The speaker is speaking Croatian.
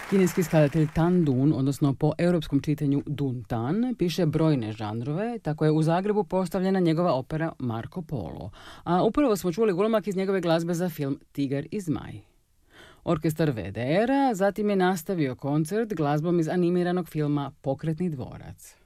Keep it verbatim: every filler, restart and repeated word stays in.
Kineski skladatelj Tan Dun, odnosno po europskom čitanju Dun Tan, piše brojne žanrove, tako je u Zagrebu postavljena njegova opera Marko Polo. A upravo smo čuli ulomak iz njegove glazbe za film Tigar i zmaj. Orkestar V D R-a zatim je nastavio koncert glazbom iz animiranog filma Pokretni dvorac.